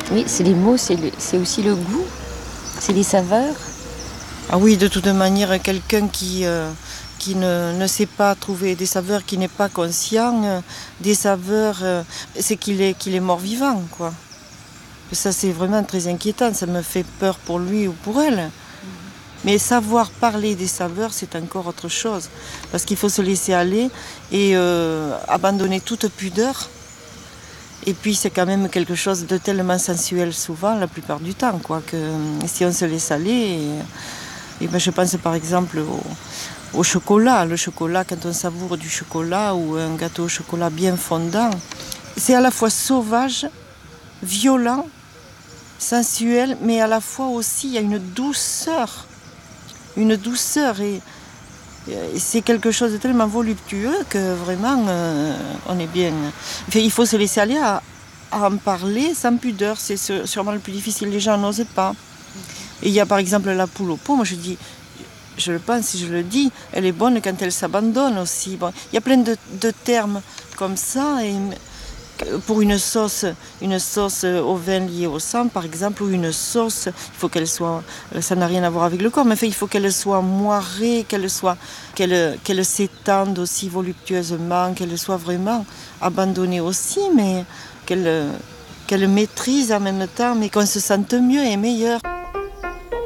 Oui, c'est les mots, c'est aussi le goût, c'est les saveurs. Ah oui, de toute manière, quelqu'un qui ne sait pas trouver des saveurs, qui n'est pas conscient des saveurs, c'est qu'il est mort-vivant, quoi. Ça, c'est vraiment très inquiétant, ça me fait peur pour lui ou pour elle. Mais savoir parler des saveurs, c'est encore autre chose. Parce qu'il faut se laisser aller et abandonner toute pudeur. Et puis c'est quand même quelque chose de tellement sensuel souvent, la plupart du temps, quoi, que si on se laisse aller, et ben, je pense par exemple au chocolat. Le chocolat, quand on savoure du chocolat ou un gâteau au chocolat bien fondant, c'est à la fois sauvage, violent, sensuel, mais à la fois aussi il y a une douceur. Une douceur et c'est quelque chose de tellement voluptueux que vraiment on est bien. Enfin, il faut se laisser aller à en parler sans pudeur, c'est sûrement le plus difficile, les gens n'osent pas. Et il y a par exemple la poule aux pommes, moi je dis, je le pense, je le dis, elle est bonne quand elle s'abandonne aussi. Bon, il y a plein de termes comme ça et pour une sauce au vin lié au sang, par exemple, ou une sauce, il faut qu'elle soit, ça n'a rien à voir avec le corps, mais enfin, il faut qu'elle soit moirée, qu'elle s'étende aussi voluptueusement, qu'elle soit vraiment abandonnée aussi, mais qu'elle maîtrise en même temps, mais qu'on se sente mieux et meilleur.